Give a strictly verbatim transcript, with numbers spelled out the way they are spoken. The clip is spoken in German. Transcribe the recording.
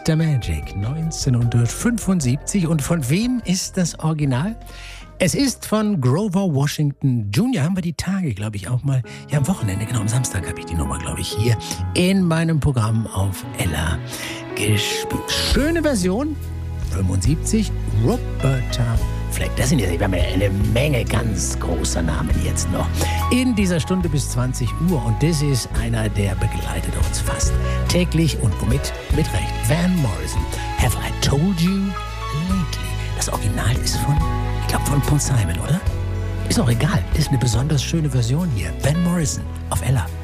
Mister Magic neunzehnhundertfünfundsiebzig. Und von wem ist das Original? Es ist von Grover Washington Junior Haben wir die Tage, glaube ich, auch mal. Ja, am Wochenende, genau, am Samstag habe ich die Nummer, glaube ich, hier in meinem Programm auf Ella gespielt. Schöne Version, fünfundsiebzig, Roberta Fleck. Das sind ja eine Menge ganz großer Namen jetzt noch in dieser Stunde bis zwanzig Uhr. Und das ist einer, der begleitet uns fast täglich und womit? Mit Recht. Van Morrison. Have I told you lately? Das Original ist von, ich glaube, von Paul Simon, oder? Ist auch egal. Das ist eine besonders schöne Version hier. Van Morrison auf Ella.